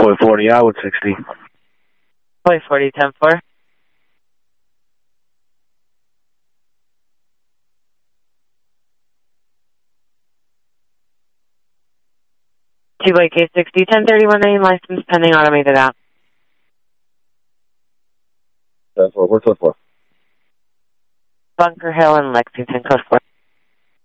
Point 40, I would 60. Point 40, 10-4. Two-way K60, 1031 main license pending automated app. 10-4, where's 10-4? Bunker Hill and Lexington, code 4.